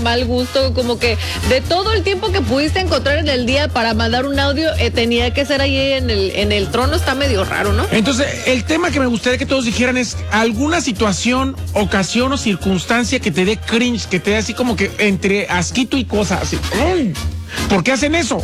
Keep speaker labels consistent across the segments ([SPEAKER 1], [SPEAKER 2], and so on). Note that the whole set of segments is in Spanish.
[SPEAKER 1] mal gusto, como que de todo el tiempo que pudiste encontrar en el día para mandar un audio, tenía que ser ahí en el trono. Está medio raro, ¿no?
[SPEAKER 2] Entonces, el tema que me gustaría que todos dijeran es alguna situación, ocasión o circunstancia que te dé cringe, que te dé así como que entre asquito y cosas así. ¿Por qué hacen eso?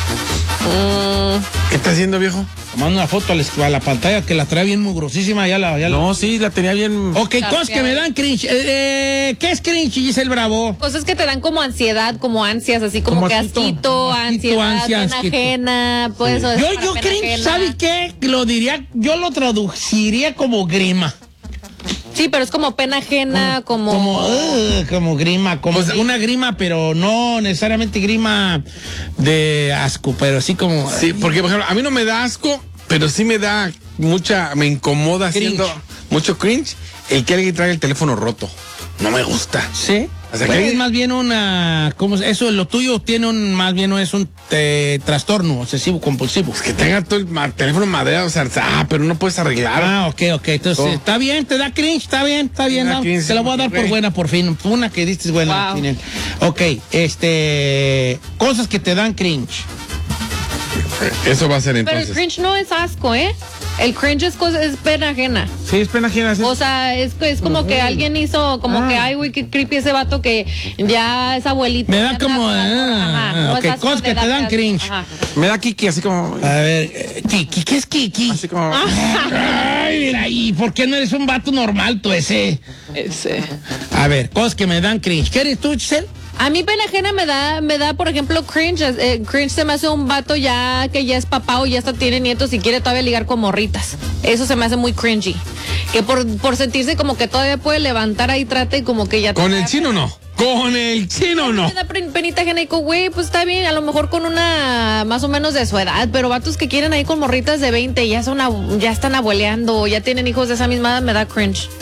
[SPEAKER 3] ¿Qué está haciendo, viejo?
[SPEAKER 4] Tomando una foto a la pantalla que la trae bien mugrosísima.
[SPEAKER 2] No, sí, la tenía bien.
[SPEAKER 4] Ok, cosas que me dan cringe. ¿Qué es cringe, Giselle Bravo?
[SPEAKER 1] Cosas que te dan como ansiedad, como ansias, así como que asquito, ansiedad, pena ajena, pues eso.
[SPEAKER 4] Yo cringe, ¿sabes qué? Yo lo traduciría como grima.
[SPEAKER 1] Sí, pero es como pena ajena, como
[SPEAKER 4] grima, como una grima, pero no necesariamente grima de asco, pero sí como...
[SPEAKER 3] Sí, porque por ejemplo, a mí no me da asco, pero sí me da me incomoda
[SPEAKER 4] cringe.
[SPEAKER 3] haciendo mucho cringe el que alguien traiga el teléfono roto. No me gusta.
[SPEAKER 4] ¿Sí?
[SPEAKER 3] O sea,
[SPEAKER 4] es más bien una... Eso, lo tuyo tiene más bien es un trastorno obsesivo compulsivo.
[SPEAKER 3] Pues que tenga todo el teléfono madera, o sea, pero no puedes arreglar.
[SPEAKER 4] Ok. Entonces, está bien, te da cringe, está bien. No,
[SPEAKER 3] cringe,
[SPEAKER 4] te la voy a dar por buena, por fin. Una que diste buena.
[SPEAKER 1] Wow.
[SPEAKER 4] Ok, cosas que te dan cringe.
[SPEAKER 3] Eso va a ser
[SPEAKER 1] Pero
[SPEAKER 3] entonces.
[SPEAKER 1] el cringe no es asco, ¿eh? El cringe es pena ajena.
[SPEAKER 2] Sí, es pena ajena.
[SPEAKER 1] O sea, es como que alguien hizo, como que, ay, güey, qué creepy ese vato que ya es abuelito.
[SPEAKER 4] Me da como... cosas que te dan cringe.
[SPEAKER 1] Ajá.
[SPEAKER 2] Me da kiki, así como.
[SPEAKER 4] A ver, Kiki, ¿qué es Kiki?
[SPEAKER 2] Así como.
[SPEAKER 4] Ay, mira, ¿y por qué no eres un vato normal tú ese? A ver, cosas que me dan cringe. ¿Qué eres tú, Giselle?
[SPEAKER 1] A mí pena ajena me da, por ejemplo, cringe. Cringe se me hace un vato que ya es papá o ya hasta tiene nietos y quiere todavía ligar con morritas. Eso se me hace muy cringy. Que por sentirse como que todavía puede levantar ahí, trata y como que ya...
[SPEAKER 3] ¿Con el chino no? ¿Con el chino no?
[SPEAKER 1] Me da penita ajena y digo, güey, pues está bien, a lo mejor con una más o menos de su edad, pero vatos que quieren ahí con morritas de 20 ya están abueleando, ya tienen hijos de esa misma edad, me da cringe.